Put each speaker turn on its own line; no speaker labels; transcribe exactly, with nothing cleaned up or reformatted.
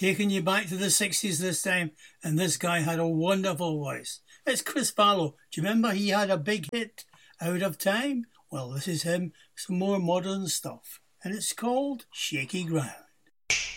taking you back to the sixties this time, and this guy had a wonderful voice. It's Chris Barlow. Do you remember he had a big hit, Out of Time? Well, this is him, some more modern stuff, and it's called Shaky Ground.